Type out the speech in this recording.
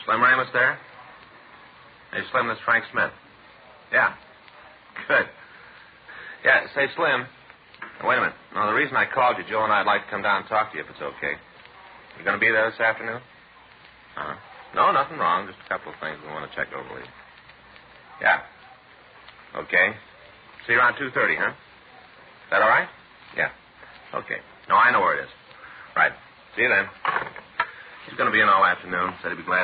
Slim Ramos there? Hey, Slim, this is Frank Smith. Yeah. Good. Yeah, say, Slim. Wait a minute. No, the reason I called you, Joe and I'd like to come down and talk to you if it's okay. You going to be there this afternoon? No, nothing wrong. Just a couple of things we want to check over with you. Yeah. Okay. See you around 2:30, huh? Is that all right? Yeah. Okay. No, I know where it is. Right. See you then. He's going to be in all afternoon. Said he'd be glad